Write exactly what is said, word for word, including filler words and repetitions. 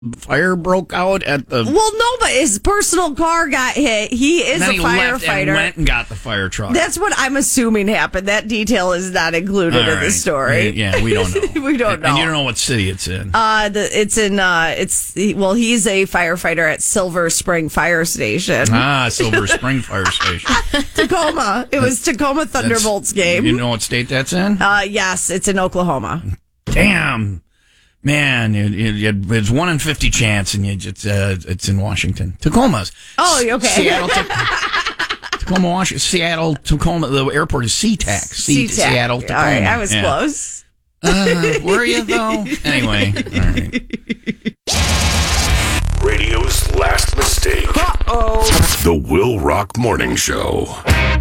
fire broke out at the. Well, no, but his personal car got hit. He is then a he firefighter. Left and went and got the fire truck. That's what I'm assuming happened. That detail is not included All in right. the story. Yeah, we don't know. we don't and, know. And you don't know what city it's in. Uh, the, it's in. Uh, it's well, he's a firefighter at Silver Spring Fire Station. Ah, Silver Spring Fire Station, Tacoma. It was Tacoma Thunderbolts game. You know what state that's in? Uh, yes, it's in Oklahoma. Damn. Man, it, it, it's one in fifty chance, and you just, uh, it's in Washington. Tacoma's. Oh, okay. Seattle, Tacoma, Washington. Seattle, Tacoma. The airport is SeaTac. Se- SeaTac. Seattle, Tacoma. All right, I was yeah. close. Uh, were you, though? Anyway. All right. Radio's last mistake. Uh-oh. The Will Rock Morning Show.